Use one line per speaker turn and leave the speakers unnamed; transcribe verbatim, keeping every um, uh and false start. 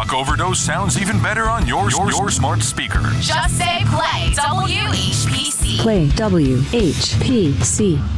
Rock Overdose sounds even better on your, your, your smart speaker.
Just say play W H P C.
Play W H P C.